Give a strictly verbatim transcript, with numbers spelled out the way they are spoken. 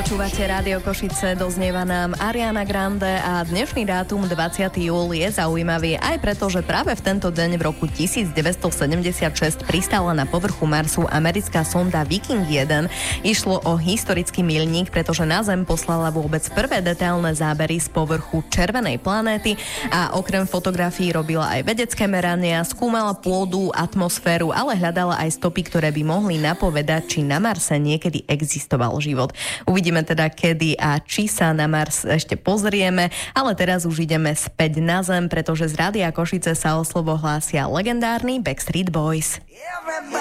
Počúvate Rádio Košice, doznieva nám Ariana Grande a dnešný dátum dvadsiateho júla je zaujímavý aj preto, že práve v tento deň v roku devätnásťstosedemdesiatšesť pristála na povrchu Marsu americká sonda Viking jeden. Išlo o historický milník, pretože na Zem poslala vôbec prvé detailné zábery z povrchu červenej planéty a okrem fotografií robila aj vedecké merania, skúmala pôdu, atmosféru, ale hľadala aj stopy, ktoré by mohli napovedať, či na Marse niekedy existoval život. Uvidíme teda, kedy a či sa na Mars ešte pozrieme, ale teraz už ideme späť na Zem, pretože z Rádia Košice sa o slovo hlásia legendárni Backstreet Boys.